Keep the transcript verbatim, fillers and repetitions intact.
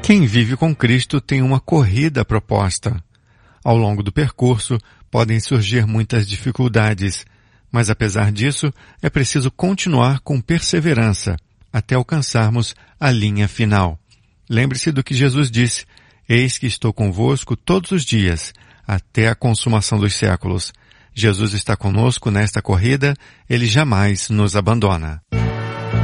Quem vive com Cristo tem uma corrida proposta. Ao longo do percurso, podem surgir muitas dificuldades, mas apesar disso, é preciso continuar com perseverança, até alcançarmos a linha final. Lembre-se do que Jesus disse: eis que estou convosco todos os dias, até a consumação dos séculos. Jesus está conosco nesta corrida, Ele jamais nos abandona.